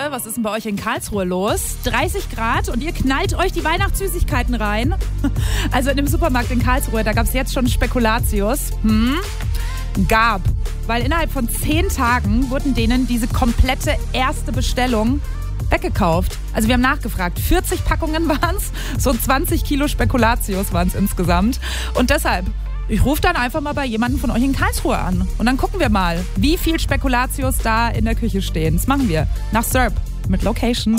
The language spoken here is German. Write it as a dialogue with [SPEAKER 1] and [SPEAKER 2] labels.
[SPEAKER 1] was ist denn bei euch in Karlsruhe los? 30 Grad und ihr knallt euch die Weihnachtssüßigkeiten rein. Also in dem Supermarkt in Karlsruhe, da gab es jetzt schon Spekulatius. Weil innerhalb von 10 Tagen wurden denen diese komplette erste Bestellung weggekauft. Also wir haben nachgefragt. 40 Packungen waren es, so 20 Kilo Spekulatius waren es insgesamt. Und deshalb, ich rufe dann einfach mal bei jemandem von euch in Karlsruhe an. Und dann gucken wir mal, wie viel Spekulatius da in der Küche stehen. Das machen wir nach Serb mit Location.